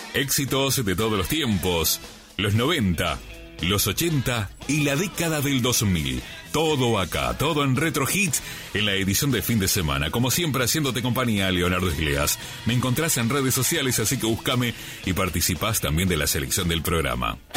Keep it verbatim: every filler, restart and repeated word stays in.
Éxitos de todos los tiempos, los noventa, los ochenta y la década del dos mil. Todo acá, todo en Retro Hits, en la edición de fin de semana. Como siempre, haciéndote compañía, Leonardo Isleas. Me encontrás en redes sociales, así que búscame y participás también de la selección del programa.